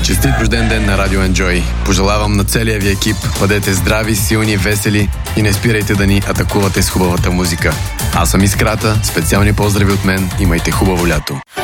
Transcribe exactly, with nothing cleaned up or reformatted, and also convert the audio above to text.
Честит рожден ден на Радио Enjoy. Пожелавам на целия ви екип, бъдете здрави, силни, весели и не спирайте да ни атакувате с хубавата музика. Аз съм Искрата, специални поздрави от мен, имайте хубаво лято.